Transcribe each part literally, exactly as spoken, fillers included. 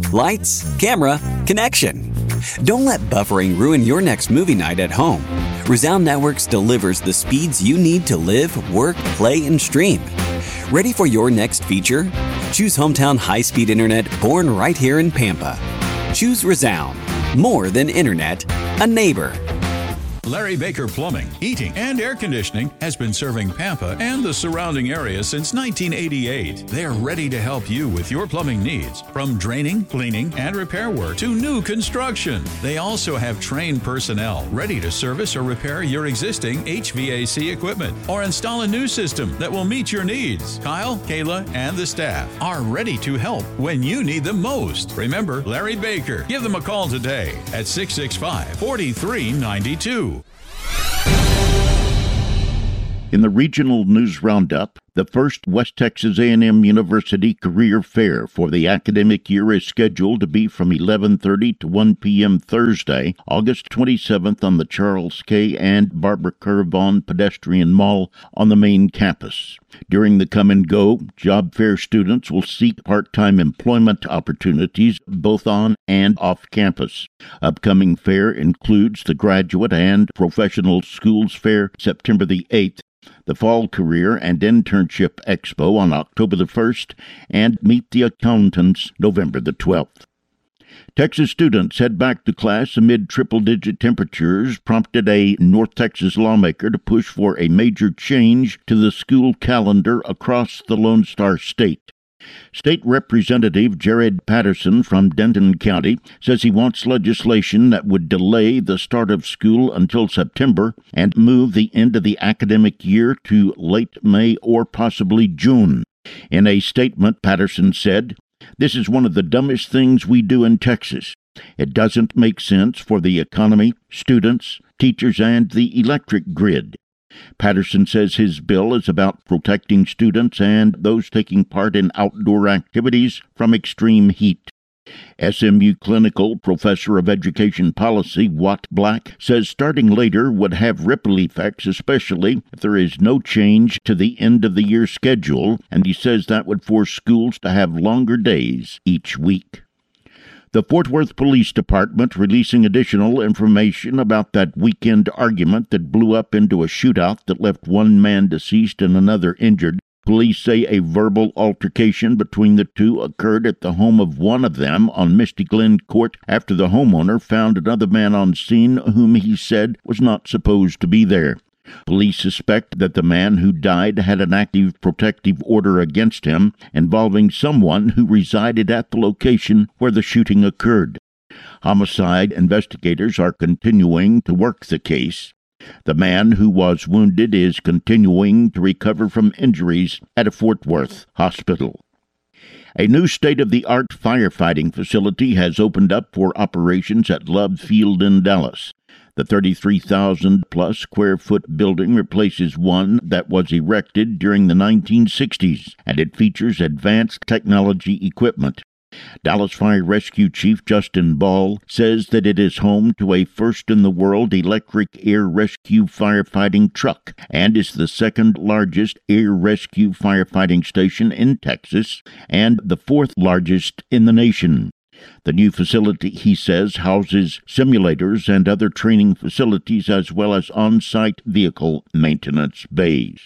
Lights, camera, connection. Don't let buffering ruin your next movie night at home. Resound Networks delivers the speeds you need to live, work, play, and stream. Ready for your next feature? Choose hometown high-speed internet born right here in Pampa. Choose Resound. More than internet, a neighbor. Larry Baker Plumbing, Heating, and Air Conditioning has been serving Pampa and the surrounding area since nineteen eighty-eight. They are ready to help you with your plumbing needs, from draining, cleaning, and repair work to new construction. They also have trained personnel ready to service or repair your existing H V A C equipment or install a new system that will meet your needs. Kyle, Kayla, and the staff are ready to help when you need them most. Remember Larry Baker. Give them a call today at six six five, four three nine two. In the Regional News Roundup, the first West Texas A and M University Career Fair for the academic year is scheduled to be from eleven thirty to one p.m. Thursday, August twenty-seventh on the Charles K. and Barbara Kerr Vaughn Pedestrian Mall on the main campus. During the come and go, job fair students will seek part-time employment opportunities both on and off campus. Upcoming fair includes the Graduate and Professional Schools Fair September the eighth, the Fall Career and Internship Expo on October the first, and Meet the Accountants November the twelfth. Texas students head back to class amid triple-digit temperatures prompted a North Texas lawmaker to push for a major change to the school calendar across the Lone Star State. State Representative Jared Patterson from Denton County says he wants legislation that would delay the start of school until September and move the end of the academic year to late May or possibly June. In a statement, Patterson said, "This is one of the dumbest things we do in Texas. It doesn't make sense for the economy, students, teachers, and the electric grid." Patterson says his bill is about protecting students and those taking part in outdoor activities from extreme heat. S M U Clinical Professor of Education Policy Watt Black says starting later would have ripple effects, especially if there is no change to the end-of-the-year schedule, and he says that would force schools to have longer days each week. The Fort Worth Police Department releasing additional information about that weekend argument that blew up into a shootout that left one man deceased and another injured. Police say a verbal altercation between the two occurred at the home of one of them on Misty Glen Court after the homeowner found another man on scene whom he said was not supposed to be there. Police suspect that the man who died had an active protective order against him involving someone who resided at the location where the shooting occurred. Homicide investigators are continuing to work the case. The man who was wounded is continuing to recover from injuries at a Fort Worth hospital. A new state-of-the-art firefighting facility has opened up for operations at Love Field in Dallas. The thirty-three thousand plus square foot building replaces one that was erected during the nineteen sixties, and it features advanced technology equipment. Dallas Fire Rescue Chief Justin Ball says that it is home to a first-in-the-world electric air rescue firefighting truck and is the second-largest air rescue firefighting station in Texas and the fourth-largest in the nation. The new facility, he says, houses simulators and other training facilities as well as on-site vehicle maintenance bays.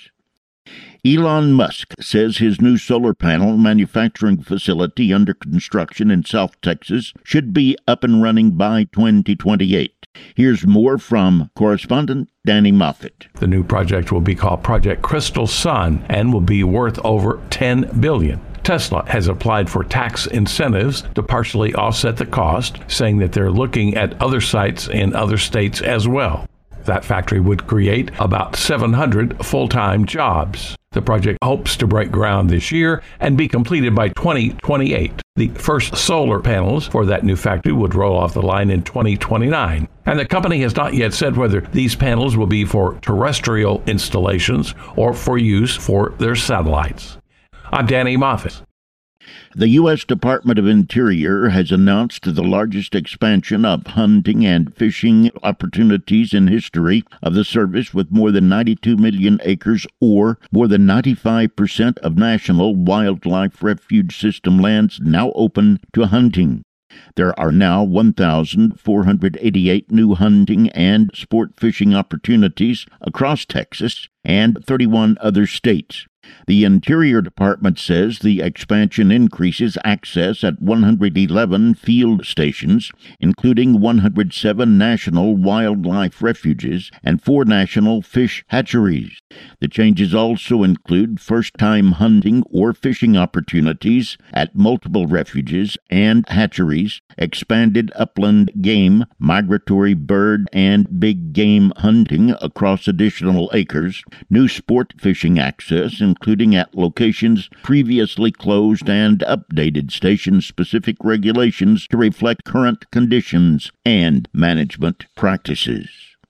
Elon Musk says his new solar panel manufacturing facility under construction in South Texas should be up and running by twenty twenty-eight. Here's more from correspondent Danny Moffett. The new project will be called Project Crystal Sun and will be worth over ten billion dollars. Tesla has applied for tax incentives to partially offset the cost, saying that they're looking at other sites in other states as well. That factory would create about seven hundred full-time jobs. The project hopes to break ground this year and be completed by twenty twenty-eight. The first solar panels for that new factory would roll off the line in twenty twenty-nine. And the company has not yet said whether these panels will be for terrestrial installations or for use for their satellites. I'm Danny Moffett. The U S Department of Interior has announced the largest expansion of hunting and fishing opportunities in history of the service, with more than ninety-two million acres, or more than ninety-five percent of national wildlife refuge system lands now open to hunting. There are now one thousand four hundred eighty-eight new hunting and sport fishing opportunities across Texas and thirty-one other states. The Interior Department says the expansion increases access at one hundred eleven field stations, including one hundred seven national wildlife refuges and four national fish hatcheries. The changes also include first-time hunting or fishing opportunities at multiple refuges and hatcheries, expanded upland game, migratory bird, and big game hunting across additional acres, new sport fishing access, including at locations previously closed, and updated station-specific regulations to reflect current conditions and management practices.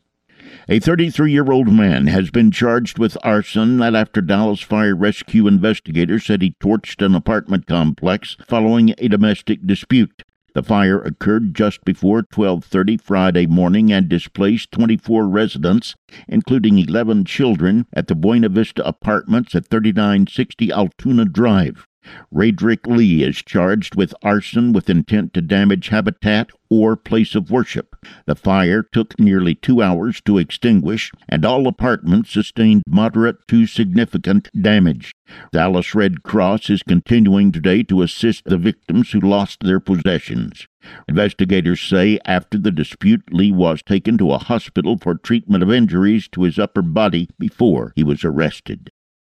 A thirty-three-year-old man has been charged with arson that after Dallas fire rescue investigators said he torched an apartment complex following a domestic dispute. The fire occurred just before twelve thirty Friday morning and displaced twenty-four residents, including eleven children, at the Buena Vista Apartments at thirty-nine sixty Altoona Drive. Radrick Lee is charged with arson with intent to damage habitat or place of worship. The fire took nearly two hours to extinguish, and all apartments sustained moderate to significant damage. Dallas Red Cross is continuing today to assist the victims who lost their possessions. Investigators say after the dispute, Lee was taken to a hospital for treatment of injuries to his upper body before he was arrested.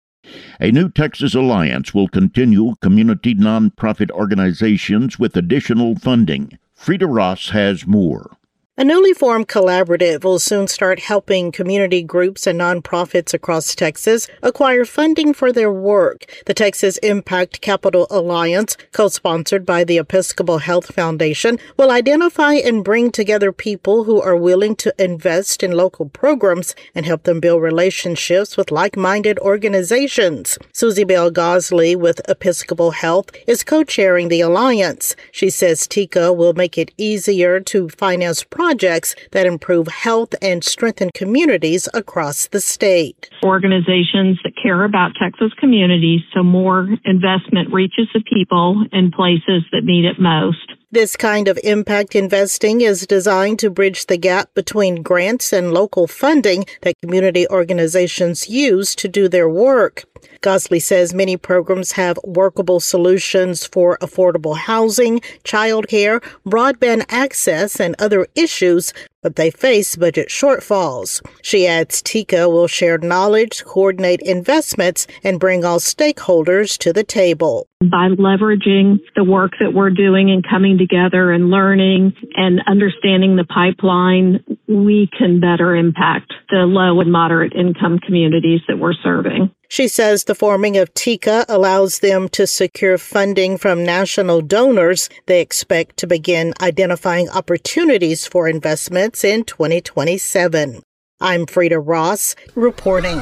A new Texas alliance will continue community nonprofit organizations with additional funding. Frida Ross has more. A newly formed collaborative will soon start helping community groups and nonprofits across Texas acquire funding for their work. The Texas Impact Capital Alliance, co-sponsored by the Episcopal Health Foundation, will identify and bring together people who are willing to invest in local programs and help them build relationships with like-minded organizations. Susie Bell Gosley with Episcopal Health is co-chairing the alliance. She says T I C A will make it easier to finance projects projects that improve health and strengthen communities across the state. Organizations that care about Texas communities so more investment reaches the people in places that need it most. This kind of impact investing is designed to bridge the gap between grants and local funding that community organizations use to do their work. Gosley says many programs have workable solutions for affordable housing, childcare, broadband access, and other issues, but they face budget shortfalls. She adds T I C A will share knowledge, coordinate investments, and bring all stakeholders to the table. By leveraging the work that we're doing and coming together and learning and understanding the pipeline, we can better impact the low and moderate income communities that we're serving. She says the forming of T I C A allows them to secure funding from national donors. They expect to begin identifying opportunities for investments in twenty twenty-seven. I'm Frida Ross, reporting.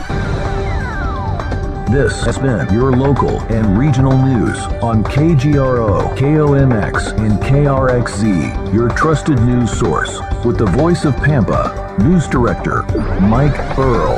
This has been your local and regional news on K G R O, K O M X, and K R X Z, your trusted news source, with the voice of Pampa, News Director Mike Earl.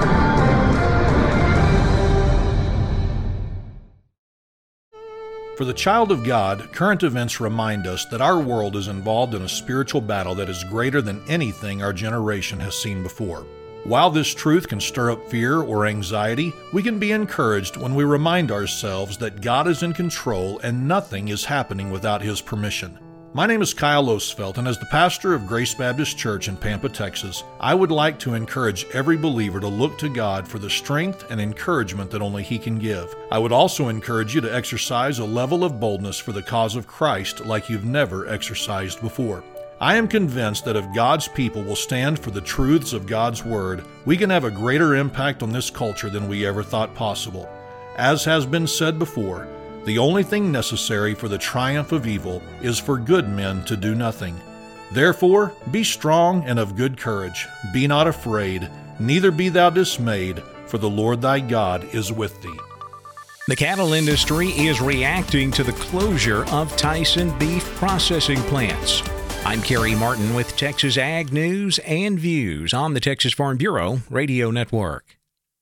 For the child of God, current events remind us that our world is involved in a spiritual battle that is greater than anything our generation has seen before. While this truth can stir up fear or anxiety, we can be encouraged when we remind ourselves that God is in control and nothing is happening without His permission. My name is Kyle Osfeld, and as the pastor of Grace Baptist Church in Pampa, Texas, I would like to encourage every believer to look to God for the strength and encouragement that only He can give. I would also encourage you to exercise a level of boldness for the cause of Christ like you've never exercised before. I am convinced that if God's people will stand for the truths of God's Word, we can have a greater impact on this culture than we ever thought possible. As has been said before, the only thing necessary for the triumph of evil is for good men to do nothing. Therefore, be strong and of good courage. Be not afraid, neither be thou dismayed, for the Lord thy God is with thee. The cattle industry is reacting to the closure of Tyson beef processing plants. I'm Kerry Martin with Texas Ag News and Views on the Texas Farm Bureau Radio Network.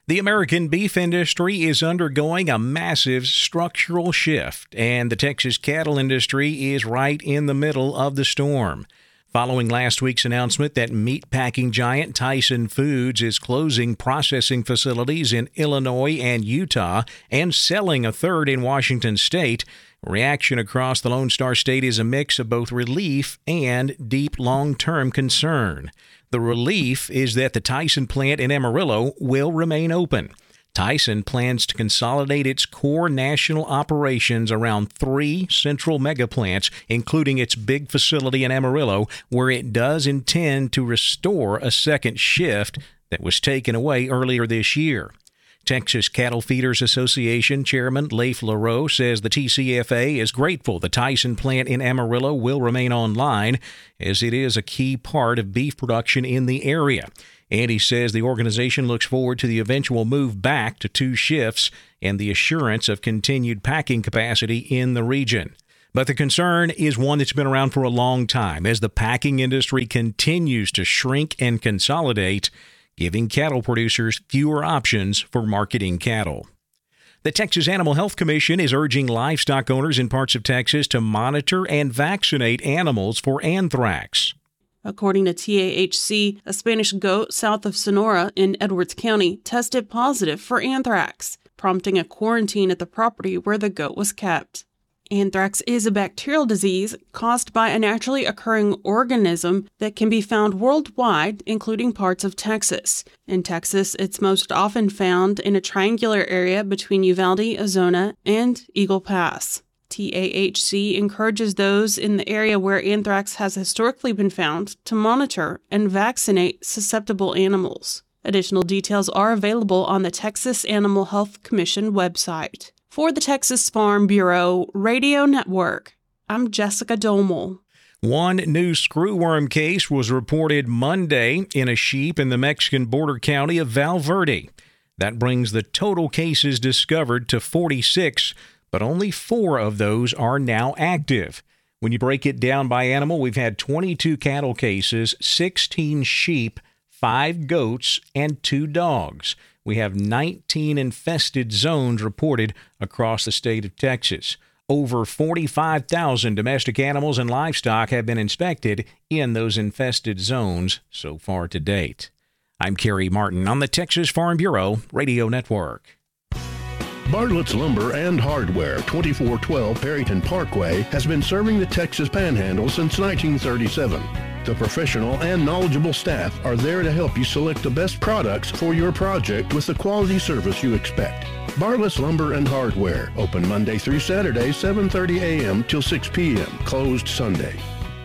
The American beef industry is undergoing a massive structural shift, and the Texas cattle industry is right in the middle of the storm. Following last week's announcement that meatpacking giant Tyson Foods is closing processing facilities in Illinois and Utah and selling a third in Washington state, reaction across the Lone Star State is a mix of both relief and deep long-term concern. The relief is that the Tyson plant in Amarillo will remain open. Tyson plans to consolidate its core national operations around three central mega plants, including its big facility in Amarillo, where it does intend to restore a second shift that was taken away earlier this year. Texas Cattle Feeders Association Chairman Leif LaRoe says the T C F A is grateful the Tyson plant in Amarillo will remain online, as it is a key part of beef production in the area. And he says the organization looks forward to the eventual move back to two shifts and the assurance of continued packing capacity in the region. But the concern is one that's been around for a long time as the packing industry continues to shrink and consolidate, giving cattle producers fewer options for marketing cattle. The Texas Animal Health Commission is urging livestock owners in parts of Texas to monitor and vaccinate animals for anthrax. According to T A H C, a Spanish goat south of Sonora in Edwards County tested positive for anthrax, prompting a quarantine at the property where the goat was kept. Anthrax is a bacterial disease caused by a naturally occurring organism that can be found worldwide, including parts of Texas. In Texas, it's most often found in a triangular area between Uvalde, Ozona, and Eagle Pass. T A H C encourages those in the area where anthrax has historically been found to monitor and vaccinate susceptible animals. Additional details are available on the Texas Animal Health Commission website. For the Texas Farm Bureau Radio Network, I'm Jessica Domel. One new screwworm case was reported Monday in a sheep in the Mexican border county of Val Verde. That brings the total cases discovered to forty-six, but only four of those are now active. When you break it down by animal, we've had twenty-two cattle cases, sixteen sheep, five goats, and two dogs. We have nineteen infested zones reported across the state of Texas. Over forty-five thousand domestic animals and livestock have been inspected in those infested zones so far to date. I'm Kerry Martin on the Texas Farm Bureau Radio Network. Bartlett's Lumber and Hardware, twenty-four twelve Perryton Parkway, has been serving the Texas Panhandle since nineteen thirty-seven. The professional and knowledgeable staff are there to help you select the best products for your project with the quality service you expect. Bartlett's Lumber and Hardware, open Monday through Saturday, seven thirty a.m. till six p.m., closed Sunday.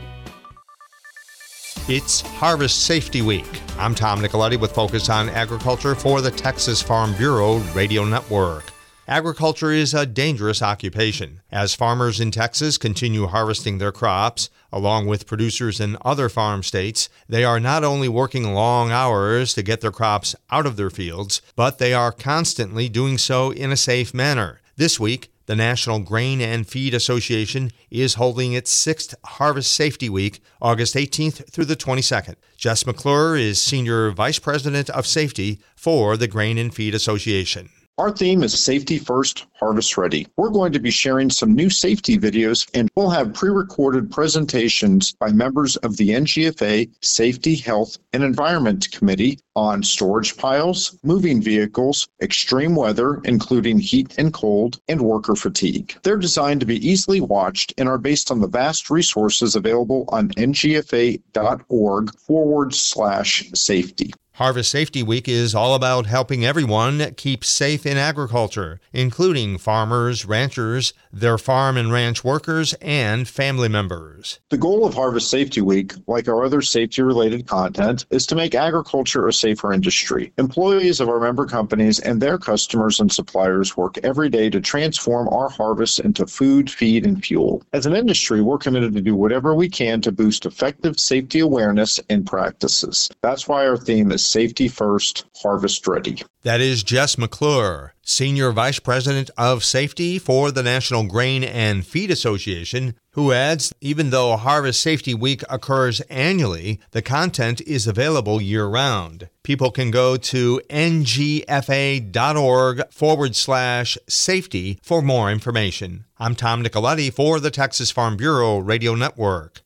It's Harvest Safety Week. I'm Tom Nicoletti with Focus on Agriculture for the Texas Farm Bureau Radio Network. Agriculture is a dangerous occupation. As farmers in Texas continue harvesting their crops, along with producers in other farm states, they are not only working long hours to get their crops out of their fields, but they are constantly doing so in a safe manner. This week, the National Grain and Feed Association is holding its sixth Harvest Safety Week, August eighteenth through the twenty-second. Jess McClure is Senior Vice President of Safety for the Grain and Feed Association. Our theme is Safety First, Harvest Ready. We're going to be sharing some new safety videos, and we'll have pre-recorded presentations by members of the N G F A Safety, Health, and Environment Committee on storage piles, moving vehicles, extreme weather, including heat and cold, and worker fatigue. They're designed to be easily watched and are based on the vast resources available on ngfa.org forward slash safety. Harvest Safety Week is all about helping everyone keep safe in agriculture, including farmers, ranchers, their farm and ranch workers, and family members. The goal of Harvest Safety Week, like our other safety-related content, is to make agriculture a safer industry. Employees of our member companies and their customers and suppliers work every day to transform our harvest into food, feed, and fuel. As an industry, we're committed to do whatever we can to boost effective safety awareness and practices. That's why our theme is Safety First, Harvest Ready. That is Jess McClure, Senior Vice President of Safety for the National Grain and Feed Association, who adds, even though Harvest Safety Week occurs annually, the content is available year-round. People can go to ngfa.org forward slash safety for more information. I'm Tom Nicoletti for the Texas Farm Bureau Radio Network.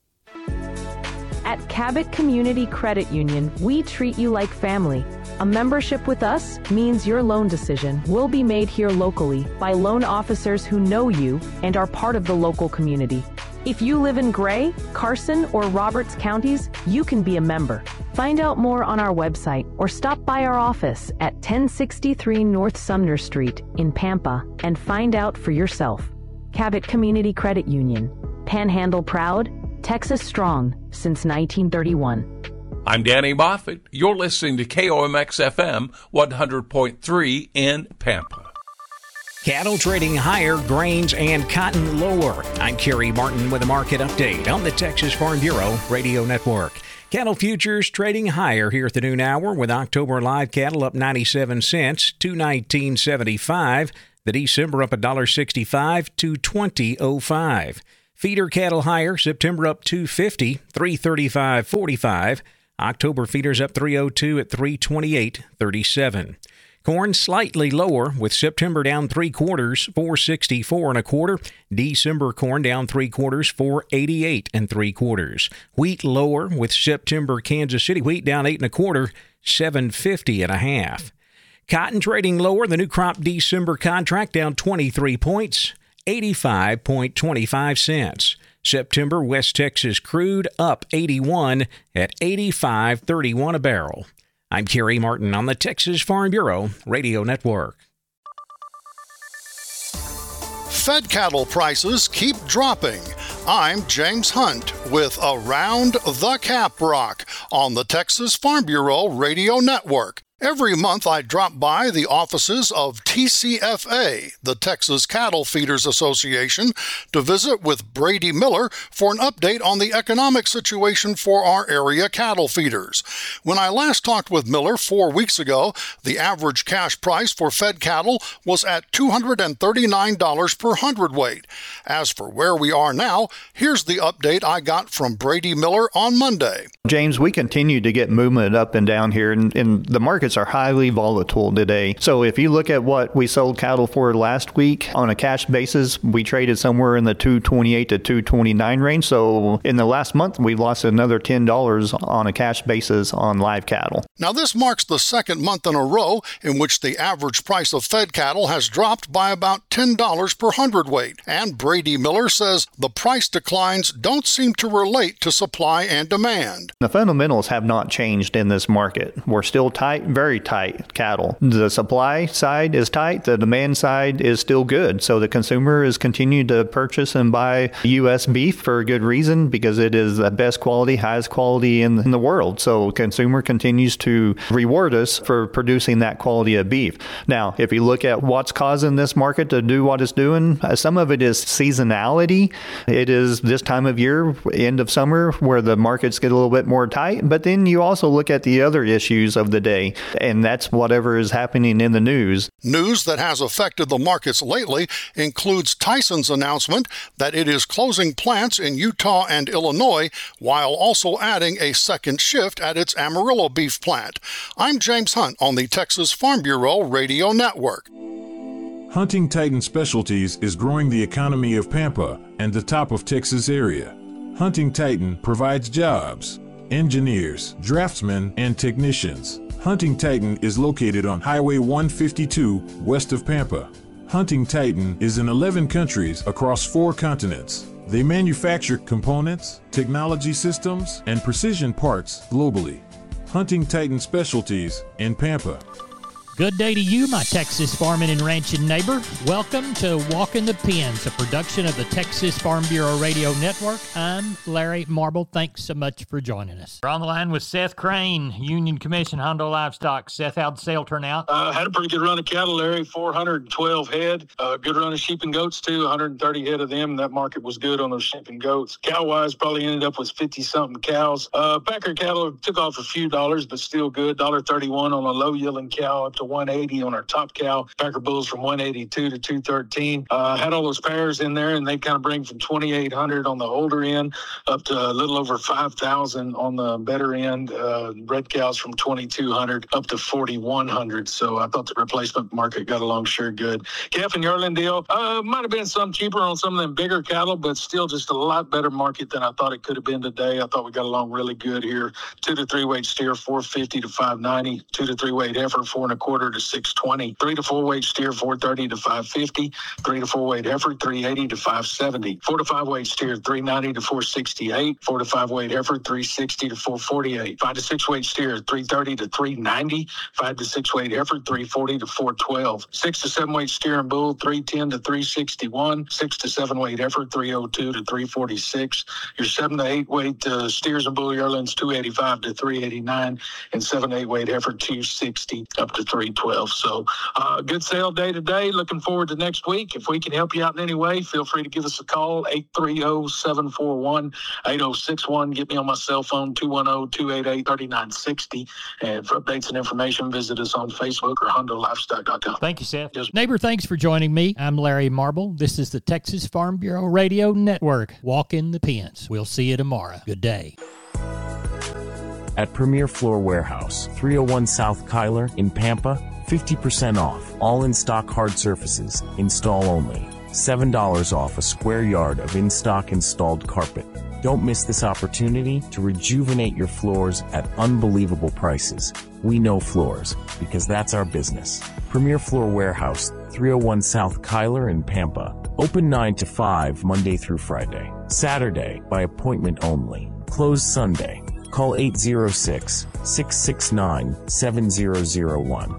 At Cabot Community Credit Union, we treat you like family. A membership with us means your loan decision will be made here locally by loan officers who know you and are part of the local community. If you live in Gray, Carson, or Roberts counties, you can be a member. Find out more on our website or stop by our office at ten sixty-three North Sumner Street in Pampa and find out for yourself. Cabot Community Credit Union. Panhandle proud, Texas strong since nineteen thirty-one. I'm Danny Moffett. You're listening to K O M X F M one hundred point three in Pampa. Cattle trading higher, grains and cotton lower. I'm Kerry Martin with a market update on the Texas Farm Bureau Radio Network. Cattle futures trading higher here at the noon hour with October live cattle up ninety-seven cents to nineteen seventy-five. The December up one dollar sixty-five to twenty oh five. Feeder cattle higher, September up two fifty, three thirty-five forty-five. October feeders up three oh two at three twenty-eight thirty-seven. Corn slightly lower with September down three quarters, four sixty-four and a quarter. December corn down three quarters, four eighty-eight and three quarters. Wheat lower with September Kansas City wheat down eight and a quarter, seven fifty and a half. Cotton trading lower, the new crop December contract down twenty-three points, eighty-five twenty-five cents. September West Texas crude up eighty-one at eighty-five thirty-one a barrel. I'm Kerry Martin on the Texas Farm Bureau Radio Network. Fed cattle prices keep dropping. I'm James Hunt with Around the Cap Rock on the Texas Farm Bureau Radio Network. Every month I drop by the offices of T C F A, the Texas Cattle Feeders Association, to visit with Brady Miller for an update on the economic situation for our area cattle feeders. When I last talked with Miller four weeks ago, the average cash price for fed cattle was at two hundred thirty-nine dollars per hundredweight. As for where we are now, here's the update I got from Brady Miller on Monday. James, we continue to get movement up and down here, and, and the markets are highly volatile today. So if you look at what we sold cattle for last week on a cash basis, we traded somewhere in the two twenty-eight to two twenty-nine range. So in the last month, we lost another ten dollars on a cash basis on live cattle. Now this marks the second month in a row in which the average price of fed cattle has dropped by about ten dollars per hundredweight. And Brady Miller says the price declines don't seem to relate to supply and demand. The fundamentals have not changed in this market. We're still tight, very tight cattle. The supply side is tight. The demand side is still good. So the consumer is continuing to purchase and buy U S beef for a good reason, because it is the best quality, highest quality in, in the world. So consumer continues to reward us for producing that quality of beef. Now, if you look at what's causing this market to do what it's doing, some of it is seasonality. It is this time of year, end of summer, where the markets get a little bit more tight. But then you also look at the other issues of the day, and that's whatever is happening in the news. News that has affected the markets lately includes Tyson's announcement that it is closing plants in Utah and Illinois while also adding a second shift at its Amarillo beef plant. I'm James Hunt on the Texas Farm Bureau Radio Network. Hunting Titan Specialties is growing the economy of Pampa and the top of Texas area. Hunting Titan provides jobs, engineers, draftsmen, and technicians. Hunting Titan is located on Highway one fifty-two west of Pampa. Hunting Titan is in eleven countries across four continents. They manufacture components, technology systems, and precision parts globally. Hunting Titan Specialties in Pampa. Good day to you, my Texas farming and ranching neighbor. Welcome to Walking the Pens, a production of the Texas Farm Bureau Radio Network. I'm Larry Marble. Thanks so much for joining us. We're on the line with Seth Crane, Union Commission Hondo Livestock. Seth, how'd the sale turn out? Uh, had a pretty good run of cattle, Larry, four hundred twelve head. Uh, good run of sheep and goats, too, one hundred thirty head of them. That market was good on those sheep and goats. Cow-wise, probably ended up with fifty-something cows. Uh, Packer cattle took off a few dollars, but still good. one thirty-one on a low-yielding cow, up to one eighty on our top cow. Packer bulls from one eighty-two to two thirteen. Uh, had all those pairs in there, and they kind of bring from twenty-eight hundred on the older end up to a little over five thousand on the better end. Uh, red cows from twenty-two hundred up to forty-one hundred. So I thought the replacement market got along sure good. Calf and yearling deal, uh, might have been some cheaper on some of them bigger cattle, but still just a lot better market than I thought it could have been today. I thought we got along really good here. Two to three weight steer, four fifty to five ninety. Two to three weight heifer, four and a quarter to six twenty. Three to four weight steer, four thirty to five fifty. Three to four weight heifer, three eighty to five seventy. Four to five weight steer, three ninety to four sixty-eight. Four to five weight heifer, three sixty to four forty-eight. Five to six weight steer, three thirty to three ninety. Five to six weight heifer, three forty to four twelve. Six to seven weight steer and bull, three ten to three sixty-one. Six to seven weight heifer, three oh two to three forty-six. Your seven to eight weight uh, steers and bull yearlings, two eighty-five to three eighty-nine. And seven to eight weight heifer, two sixty up to three twelve. So uh, good sale day to day. Looking forward to next week. If we can help you out in any way, feel free to give us a call, eight three zero, seven four one, eight zero six one. Get me on my cell phone, two one zero, two eight eight, three nine six zero. And for updates and information, visit us on Facebook or hondo livestock dot com. Thank you, Seth. Yes. Neighbor, thanks for joining me. I'm Larry Marble. This is the Texas Farm Bureau Radio Network. Walk in the pens. We'll see you tomorrow. Good day. At Premier Floor Warehouse, three oh one South Kyler in Pampa, fifty percent off. All in-stock hard surfaces, install only. seven dollars off a square yard of in-stock installed carpet. Don't miss this opportunity to rejuvenate your floors at unbelievable prices. We know floors, because that's our business. Premier Floor Warehouse, three oh one South Kyler in Pampa. Open nine to five, Monday through Friday. Saturday, by appointment only. Closed Sunday. Call eight zero six, six six nine, seven zero zero one.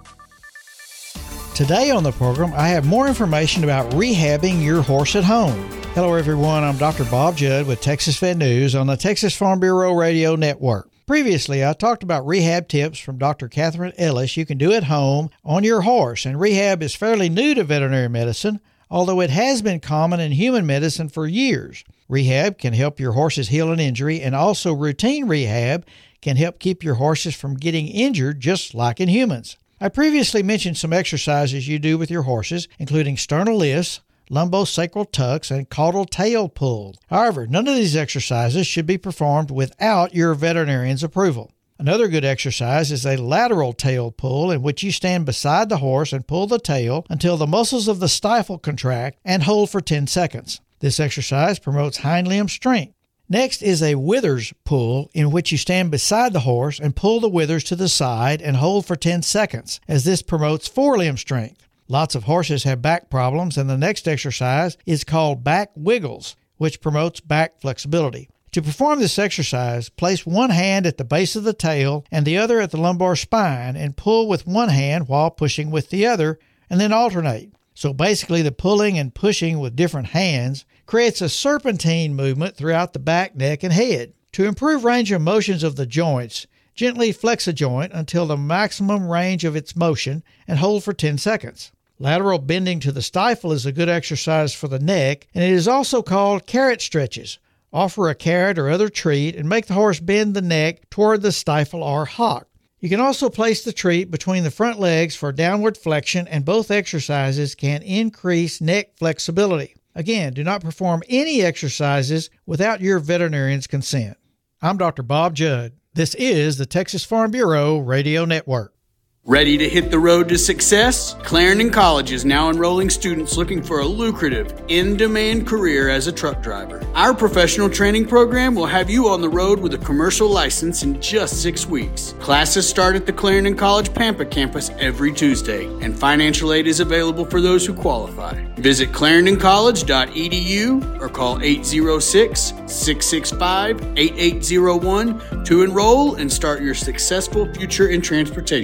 Today on the program, I have more information about rehabbing your horse at home. Hello, everyone. I'm Doctor Bob Judd with Texas Vet News on the Texas Farm Bureau Radio Network. Previously, I talked about rehab tips from Doctor Catherine Ellis you can do at home on your horse, and rehab is fairly new to veterinary medicine, although it has been common in human medicine for years. Rehab can help your horses heal an injury, and also routine rehab can help keep your horses from getting injured just like in humans. I previously mentioned some exercises you do with your horses, including sternal lifts, lumbosacral tucks, and caudal tail pull. However, none of these exercises should be performed without your veterinarian's approval. Another good exercise is a lateral tail pull, in which you stand beside the horse and pull the tail until the muscles of the stifle contract and hold for ten seconds. This exercise promotes hind limb strength. Next is a withers pull, in which you stand beside the horse and pull the withers to the side and hold for ten seconds, as this promotes forelimb strength. Lots of horses have back problems, and the next exercise is called back wiggles, which promotes back flexibility. To perform this exercise, place one hand at the base of the tail and the other at the lumbar spine, and pull with one hand while pushing with the other, and then alternate. So basically, the pulling and pushing with different hands creates a serpentine movement throughout the back, neck, and head. To improve range of motions of the joints, gently flex a joint until the maximum range of its motion and hold for ten seconds. Lateral bending to the stifle is a good exercise for the neck, and it is also called carrot stretches. Offer a carrot or other treat and make the horse bend the neck toward the stifle or hock. You can also place the treat between the front legs for downward flexion, and both exercises can increase neck flexibility. Again, do not perform any exercises without your veterinarian's consent. I'm Doctor Bob Judd. This is the Texas Farm Bureau Radio Network. Ready to hit the road to success? Clarendon College is now enrolling students looking for a lucrative, in-demand career as a truck driver. Our professional training program will have you on the road with a commercial license in just six weeks. Classes start at the Clarendon College Pampa campus every Tuesday, and financial aid is available for those who qualify. Visit clarendon college dot e d u or call eight zero six, six six five, eight eight zero one to enroll and start your successful future in transportation.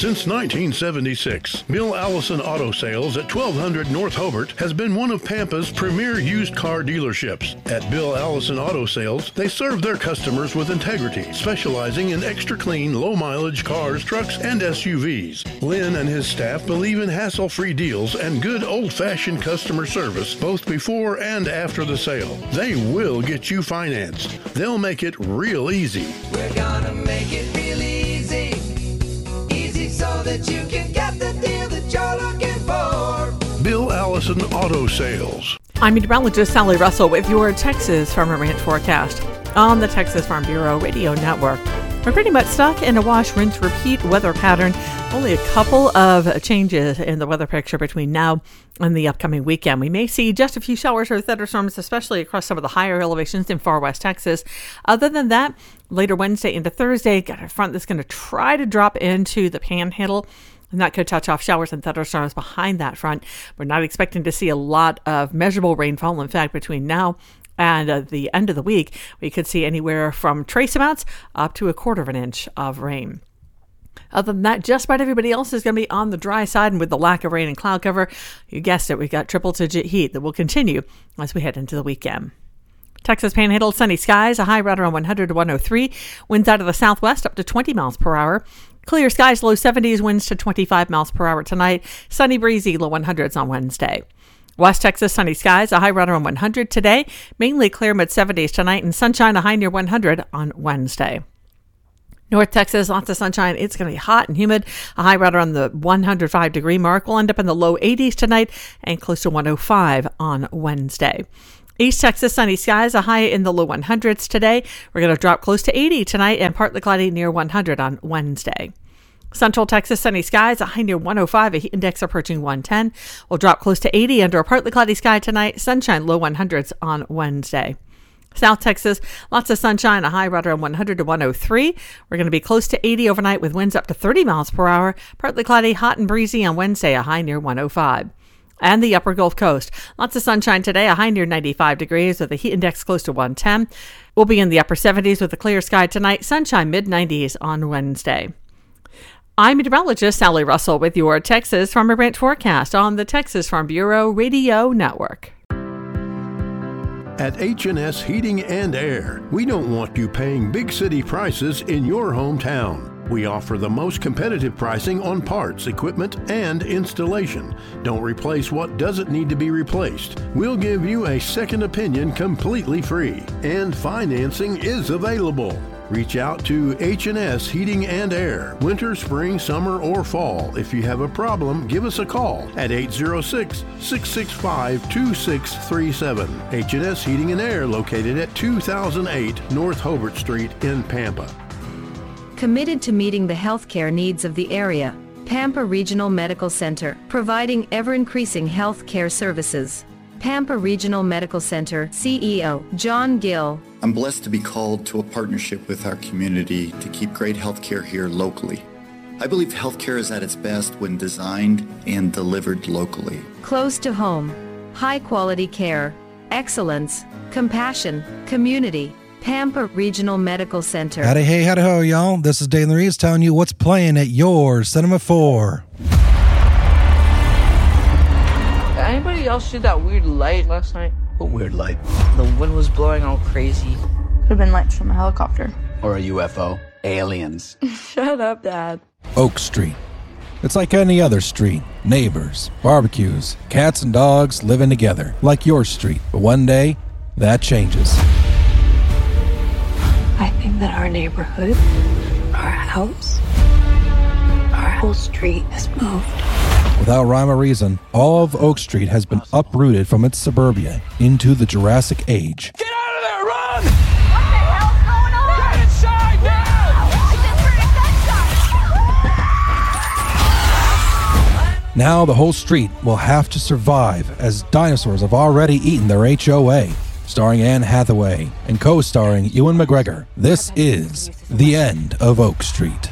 Since nineteen seventy-six, Bill Allison Auto Sales at twelve hundred North Hobart has been one of Pampa's premier used car dealerships. At Bill Allison Auto Sales, they serve their customers with integrity, specializing in extra clean, low-mileage cars, trucks, and S U Vs. Lynn and his staff believe in hassle-free deals and good old-fashioned customer service, both before and after the sale. They will get you financed. They'll make it real easy. We're gonna make it real easy. Easy so that you can get the deal that you're looking for. Bill Allison Auto Sales. I'm meteorologist Sally Russell with your Texas Farm and Ranch forecast on the Texas Farm Bureau Radio Network. We're pretty much stuck in a wash, rinse, repeat weather pattern. Only a couple of changes in the weather picture between now and the upcoming weekend. We may see just a few showers or thunderstorms, especially across some of the higher elevations in far west Texas. Other than that, later Wednesday into Thursday, got a front that's going to try to drop into the Panhandle. And that could touch off showers and thunderstorms behind that front. We're not expecting to see a lot of measurable rainfall. In fact, between now and uh, the end of the week, we could see anywhere from trace amounts up to a quarter of an inch of rain. Other than that, just about everybody else is going to be on the dry side, and with the lack of rain and cloud cover, you guessed it, we've got triple-digit heat that will continue as we head into the weekend. Texas Panhandle, sunny skies, a high right around one hundred to one oh three. Winds out of the southwest up to twenty miles per hour. Clear skies, low seventies, winds to twenty-five miles per hour tonight. Sunny, breezy, low hundreds on Wednesday. West Texas, sunny skies, a high right around one hundred today. Mainly clear, mid seventies tonight, and sunshine, a high near one hundred on Wednesday. North Texas, lots of sunshine. It's going to be hot and humid. A high right around the one hundred five degree mark. We'll end up in the low eighties tonight and close to one oh five on Wednesday. East Texas, sunny skies, a high in the low hundreds today. We're going to drop close to eighty tonight and partly cloudy near one hundred on Wednesday. Central Texas, sunny skies, a high near one oh five, a heat index approaching one ten. We'll drop close to eighty under a partly cloudy sky tonight. Sunshine, low hundreds on Wednesday. South Texas, lots of sunshine, a high right around one hundred to one oh three. We're going to be close to eighty overnight with winds up to thirty miles per hour. Partly cloudy, hot and breezy on Wednesday, a high near one oh five. And the upper Gulf Coast, lots of sunshine today, a high near ninety-five degrees with a heat index close to one ten. We'll be in the upper seventies with a clear sky tonight. Sunshine, mid nineties on Wednesday. I'm meteorologist Sally Russell with your Texas Farm and Ranch forecast on the Texas Farm Bureau Radio Network. At H and S Heating and Air, we don't want you paying big city prices in your hometown. We offer the most competitive pricing on parts, equipment, and installation. Don't replace what doesn't need to be replaced. We'll give you a second opinion completely free, and financing is available. Reach out to H and S Heating and Air, winter, spring, summer, or fall. If you have a problem, give us a call at eight oh six, six six five, two six three seven. H and S Heating and Air, located at two thousand eight North Hobart Street in Pampa. Committed to meeting the healthcare needs of the area, Pampa Regional Medical Center, providing ever-increasing healthcare services. Pampa Regional Medical Center C E O John Gill. I'm blessed to be called to a partnership with our community to keep great healthcare here locally. I believe healthcare is at its best when designed and delivered locally. Close to home, high-quality care, excellence, compassion, community. Pampa Regional Medical Center. Howdy, hey, howdy, ho, y'all. This is Dalen Reeves telling you what's playing at your Cinema four. Anybody else see that weird light last night? What weird light? The wind was blowing all crazy. Could have been lights from a helicopter. Or a U F O. Aliens. Shut up, Dad. Oak Street. It's like any other street. Neighbors, barbecues, cats and dogs living together, like your street. But one day, that changes. I think that our neighborhood, our house, our whole street has moved. Without rhyme or reason, all of Oak Street has been uprooted from its suburbia into the Jurassic Age. Get out of there, run! What the hell's going on? Get inside now! Now the whole street will have to survive as dinosaurs have already eaten their H O A. Starring Anne Hathaway and co-starring Ewan McGregor, this is The End of Oak Street.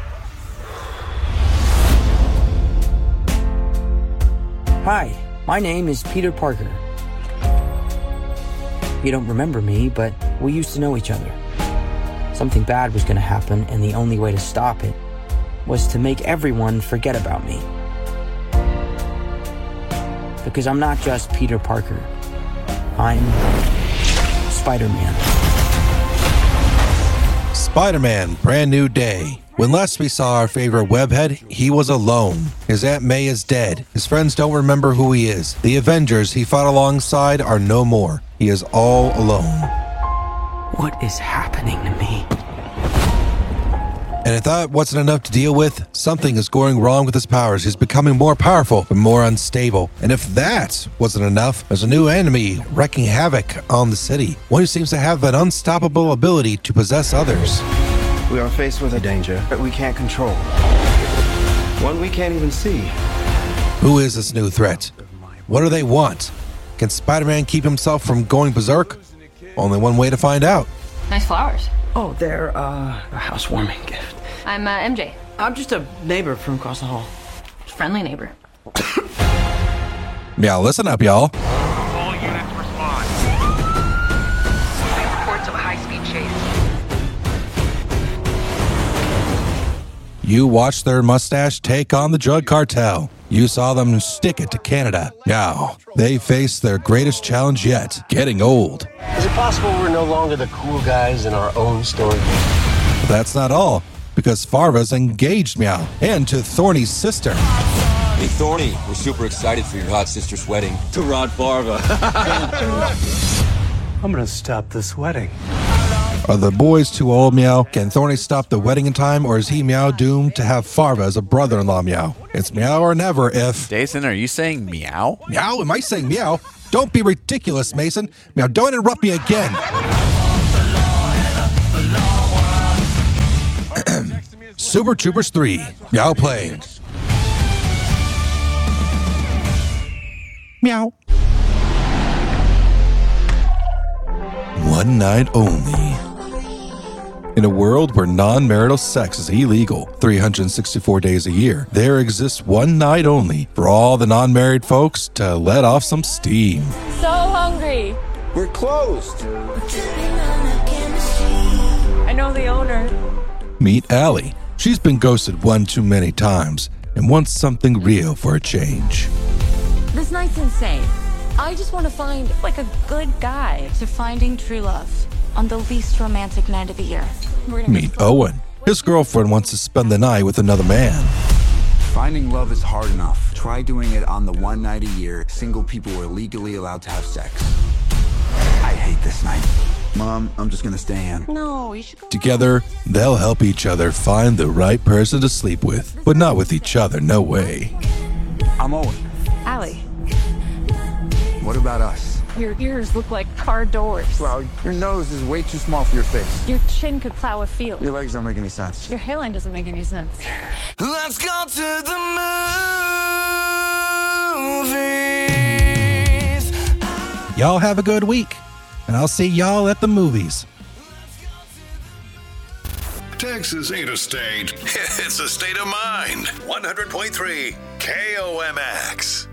Hi, my name is Peter Parker. You don't remember me, but we used to know each other. Something bad was going to happen, and the only way to stop it was to make everyone forget about me. Because I'm not just Peter Parker. I'm Spider-Man. Spider-Man, brand new day. When last we saw our favorite webhead, he was alone. His Aunt May is dead. His friends don't remember who he is. The Avengers he fought alongside are no more. He is all alone. What is happening to me? And if that wasn't enough to deal with, something is going wrong with his powers. He's becoming more powerful, but more unstable. And if that wasn't enough, there's a new enemy wreaking havoc on the city. One who seems to have an unstoppable ability to possess others. We are faced with a danger that we can't control. One we can't even see. Who is this new threat? What do they want? Can Spider-Man keep himself from going berserk? Only one way to find out. Nice flowers. Oh, they're uh, a housewarming gift. I'm uh, M J. I'm just a neighbor from across the hall. Friendly neighbor. Yeah, listen up, y'all. All units respond. Reports of a high-speed chase. You watched their mustache take on the drug cartel. You saw them stick it to Canada. Now, they face their greatest challenge yet, getting old. Is it possible we're no longer the cool guys in our own story? But that's not all, because Farva's engaged Meow, and to Thorny's sister. Hey, Thorny, we're super excited for your hot sister's wedding. To Rod Farva. I'm gonna stop this wedding. Are the boys too old, Meow? Can Thorny stop the wedding in time, or is he, Meow, doomed to have Farva as a brother-in-law, Meow? It's Meow or never if... Jason, are you saying meow? Meow? Am I saying meow? Don't be ridiculous, Mason. Meow, don't interrupt me again. Super Troopers three. Meow playing. Meow. One night only. In a world where non-marital sex is illegal three hundred sixty-four days a year, there exists one night only for all the non-married folks to let off some steam. So hungry. We're closed. I know the owner. Meet Allie. She's been ghosted one too many times and wants something real for a change. This night's insane. I just want to find, like, a good guy. To finding true love on the least romantic night of the year. Meet Owen. His girlfriend wants to spend the night with another man. Finding love is hard enough. Try doing it on the one night a year single people are legally allowed to have sex. I hate this night. Mom, I'm just gonna stay in. No, you should go. Together, they'll help each other find the right person to sleep with, but not with each other, no way. I'm Owen. Allie. What about us? Your ears look like car doors. Well, your nose is way too small for your face. Your chin could plow a field. Your legs don't make any sense. Your hairline doesn't make any sense. Let's go to the movies. Y'all have a good week, and I'll see y'all at the movies. Texas ain't a state. It's a state of mind. one hundred point three K O M X.